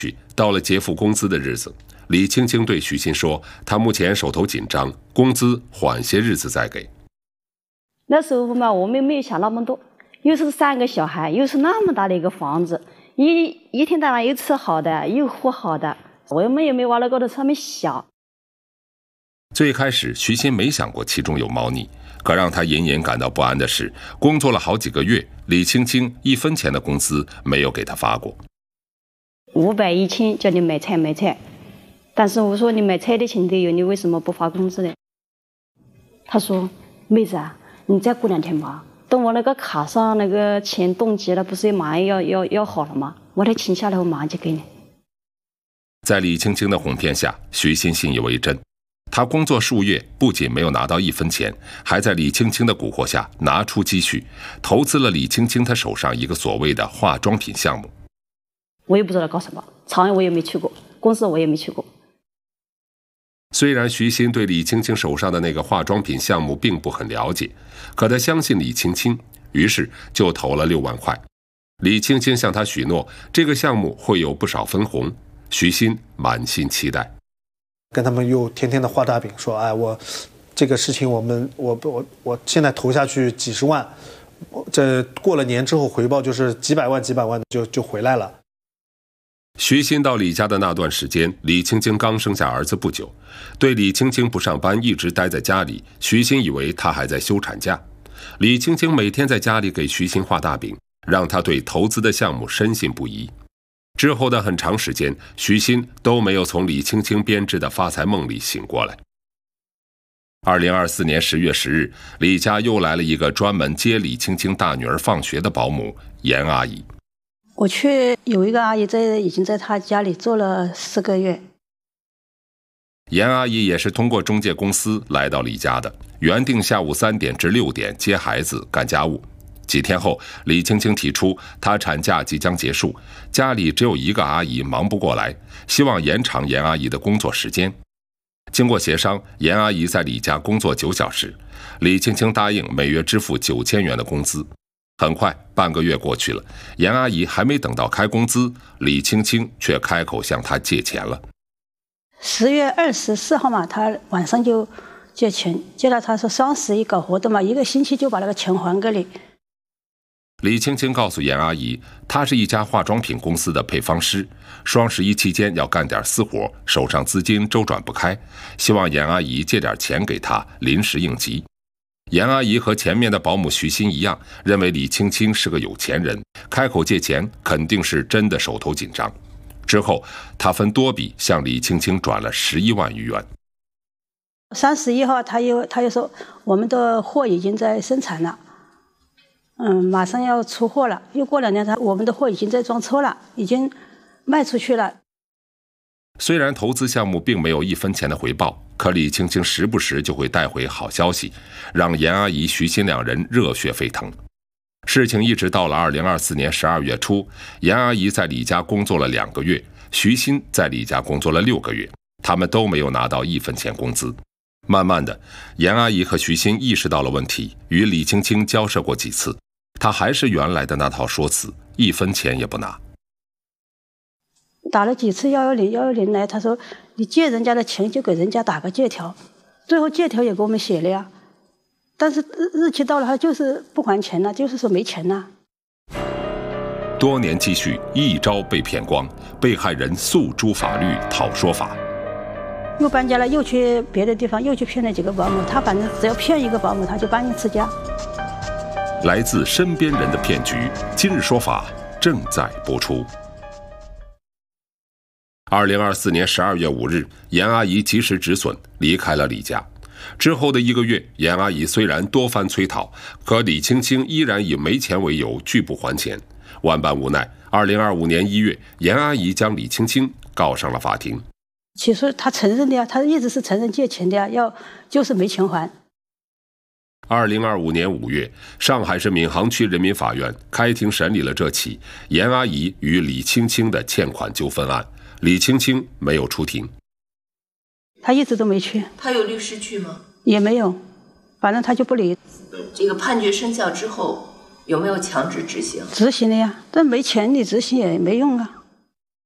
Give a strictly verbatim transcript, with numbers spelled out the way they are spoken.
到了结付工资的日子，李青青对徐鑫说，他目前手头紧张，工资缓些日子再给。 那时候嘛，我们没有想那么多，又是三个小孩，又是那么大的一个房子，一一天到晚又吃好的，又喝好的，我们也没往那高头上面想。 最开始徐鑫没想过其中有猫腻，可让他隐隐感到不安的是，工作了好几个月，李青青一分钱的工资没有给他发过。 五百一千叫你买菜买菜，但是我说你买菜的钱都有，你为什么不发工资呢？他说妹子啊，你再过两天吧，等我那个卡上那个钱冻结了，不是马上要要要好了吗？我得请下来，我马上就给你。 在李青青的哄骗下，徐鑫信以为真。他工作数月，不仅没有拿到一分钱，还在李青青的蛊惑下拿出积蓄，投资了李青青她手上一个所谓的化妆品项目。 我也不知道搞什么，厂我也没去过，公司我也没去过。 虽然徐鑫对李青青手上的那个化妆品项目并不很了解，可他相信李青青，于是就投了六万块。李青青向他许诺，这个项目会有不少分红，徐鑫满心期待。 跟他们又天天的画大饼，说哎，我这个事情我们我我我现在投下去几十万，这过了年之后回报就是几百万几百万的就就回来了。 徐鑫到李家的那段时间，李青青刚生下儿子不久，对李青青不上班一直待在家里，徐鑫以为她还在休产假。李青青每天在家里给徐鑫画大饼，让他对投资的项目深信不疑。之后的很长时间，徐鑫都没有从李青青编织的发财梦里醒过来。二零二四年十月十日，李家又来了一个专门接李青青大女儿放学的保姆严阿姨。 我去有一个阿姨在已经在她家里做了四个月。 严阿姨也是通过中介公司来到李家的，原定下午三点至六点接孩子干家务。几天后，李青青提出她产假即将结束，家里只有一个阿姨忙不过来，希望延长严阿姨的工作时间。经过协商，严阿姨在李家工作九小时，李青青答应每月支付九千元的工资。很快，半个月过去了，严阿姨还没等到开工资，李青青却开口向她借钱了。 十月二十四号嘛，她晚上就借钱，借了她说双十一搞活动嘛，一个星期就把那个钱还给你。 李青青告诉严阿姨，她是一家化妆品公司的配方师，双十一期间要干点私活，手上资金周转不开，希望严阿姨借点钱给她，临时应急。严阿姨和前面的保姆徐鑫一样，认为李青青是个有钱人，开口借钱肯定是真的手头紧张。之后，她分多笔向李青青转了十一万余元。 三十一号，他又他又说我们的货已经在生产了。嗯，马上要出货了，又过两天，他我们的货已经在装车了，已经卖出去了。 虽然投资项目并没有一分钱的回报，可李青青时不时就会带回好消息，让严阿姨、徐鑫两人热血沸腾。事情一直到了二零二四年十二月初，严阿姨在李家工作了两个月，徐鑫在李家工作了六个月，他们都没有拿到一分钱工资。慢慢的，严阿姨和徐鑫意识到了问题，与李青青交涉过几次，她还是原来的那套说辞，一分钱也不拿。 打了几次幺幺零，幺幺零来，他说你借人家的钱就给人家打个借条，最后借条也给我们写了呀，但是日期到了他就是不还钱了，就是说没钱了。 多年积蓄一朝被骗光，被害人诉诸法律讨说法。 又搬家了，又去别的地方，又去骗了几个保姆，他反正只要骗一个保姆，他就搬一次家。 来自身边人的骗局，今日说法正在播出。二零二四年十二月五日，严阿姨及时止损，离开了李家。之后的一个月，严阿姨虽然多番催讨，可李青青依然以没钱为由拒不还钱。万般无奈，二零二五年一月，严阿姨将李青青告上了法庭。 起诉他承认的呀，他一直是承认借钱的呀，要就是没钱还。 二零二五年五月，上海市闵行区人民法院开庭审理了这起严阿姨与李青青的欠款纠纷案。李青青没有出庭， 他一直都没去。 他有律师去吗？ 也没有，反正他就不理。 这个判决生效之后，有没有强制执行？ 执行了呀，但没钱你执行也没用啊。